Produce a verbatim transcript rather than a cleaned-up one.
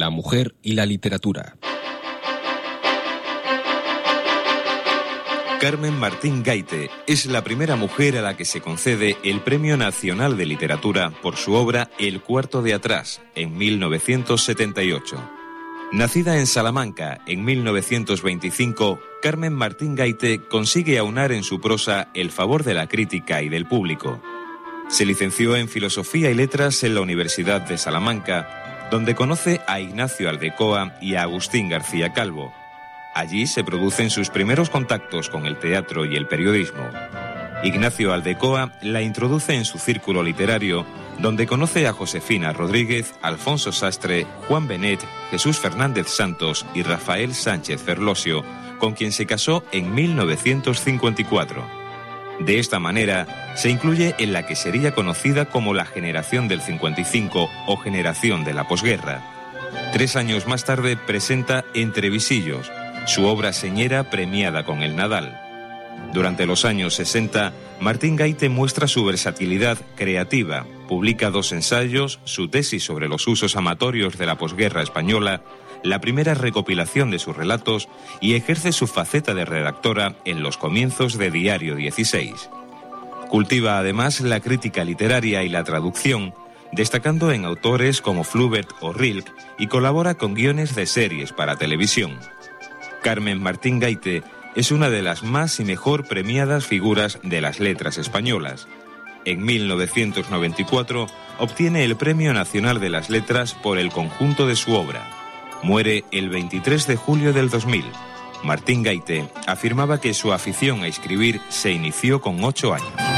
la mujer y la literatura. Carmen Martín Gaite es la primera mujer a la que se concede el Premio Nacional de Literatura por su obra El cuarto de atrás, en mil novecientos setenta y ocho. Nacida en Salamanca en mil novecientos veinticinco, Carmen Martín Gaite consigue aunar en su prosa el favor de la crítica y del público. Se licenció en Filosofía y Letras en la Universidad de Salamanca, donde conoce a Ignacio Aldecoa y a Agustín García Calvo. Allí se producen sus primeros contactos con el teatro y el periodismo. Ignacio Aldecoa la introduce en su círculo literario, donde conoce a Josefina Rodríguez, Alfonso Sastre, Juan Benet, Jesús Fernández Santos y Rafael Sánchez Ferlosio, con quien se casó en mil novecientos cincuenta y cuatro. De esta manera, se incluye en la que sería conocida como la generación del cincuenta y cinco o generación de la posguerra. Tres años más tarde presenta Entre visillos, su obra señera premiada con el Nadal. Durante los años sesenta, Martín Gaite muestra su versatilidad creativa, publica dos ensayos, su tesis sobre los usos amatorios de la posguerra española, la primera recopilación de sus relatos y ejerce su faceta de redactora en los comienzos de Diario dieciséis. Cultiva además la crítica literaria y la traducción, destacando en autores como Flaubert o Rilke, y colabora con guiones de series para televisión. Carmen Martín Gaite es una de las más y mejor premiadas figuras de las letras españolas. En mil novecientos noventa y cuatro obtiene el Premio Nacional de las Letras por el conjunto de su obra. Muere el veintitrés de julio del dos mil. Martín Gaite afirmaba que su afición a escribir se inició con ocho años.